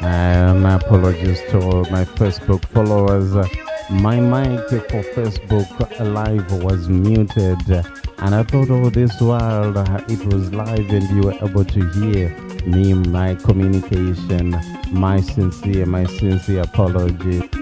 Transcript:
My apologies to all my Facebook followers. My mic for Facebook Live was muted, and I thought, oh, this while it was live and you were able to hear me, my communication. My sincere apology.